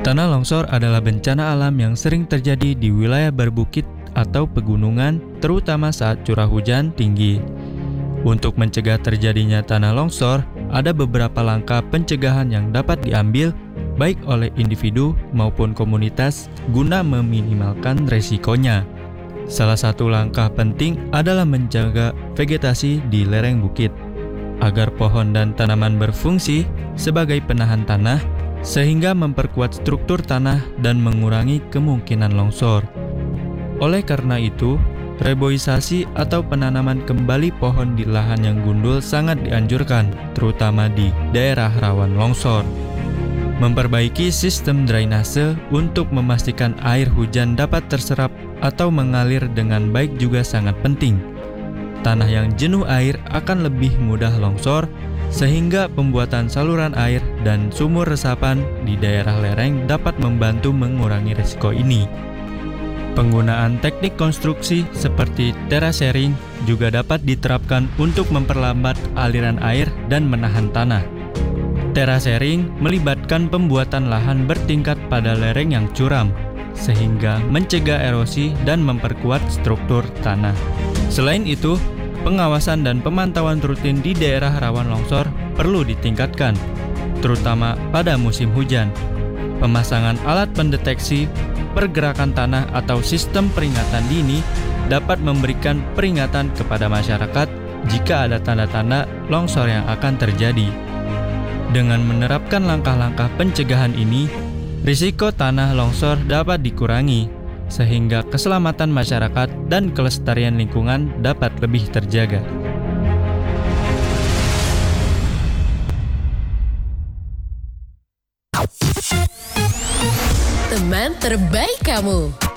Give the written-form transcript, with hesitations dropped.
Tanah longsor adalah bencana alam yang sering terjadi di wilayah berbukit atau pegunungan, terutama saat curah hujan tinggi. Untuk mencegah terjadinya tanah longsor, ada beberapa langkah pencegahan yang dapat diambil baik oleh individu maupun komunitas guna meminimalkan resikonya. Salah satu langkah penting adalah menjaga vegetasi di lereng bukit, agar pohon dan tanaman berfungsi sebagai penahan tanah, sehingga memperkuat struktur tanah dan mengurangi kemungkinan longsor. Oleh karena itu, reboisasi atau penanaman kembali pohon di lahan yang gundul sangat dianjurkan, terutama di daerah rawan longsor. Memperbaiki sistem drainase untuk memastikan air hujan dapat terserap atau mengalir dengan baik juga sangat penting. Tanah yang jenuh air akan lebih mudah longsor, sehingga pembuatan saluran air dan sumur resapan di daerah lereng dapat membantu mengurangi risiko ini. Penggunaan teknik konstruksi seperti terasering juga dapat diterapkan untuk memperlambat aliran air dan menahan tanah. Terasering melibatkan pembuatan lahan bertingkat pada lereng yang curam, sehingga mencegah erosi dan memperkuat struktur tanah. Selain itu, pengawasan dan pemantauan rutin di daerah rawan longsor perlu ditingkatkan, terutama pada musim hujan. Pemasangan alat pendeteksi pergerakan tanah atau sistem peringatan dini dapat memberikan peringatan kepada masyarakat jika ada tanda-tanda longsor yang akan terjadi. Dengan menerapkan langkah-langkah pencegahan ini, risiko tanah longsor dapat dikurangi, sehingga keselamatan masyarakat dan kelestarian lingkungan dapat lebih terjaga. Teman terbaik kamu.